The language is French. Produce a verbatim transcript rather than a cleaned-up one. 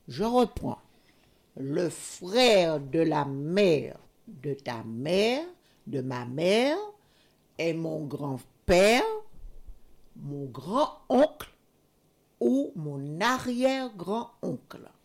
Je reprends. Le frère de la mère de ta mère, de ma mère, est mon grand-père, mon grand-oncle ou mon arrière-grand-oncle.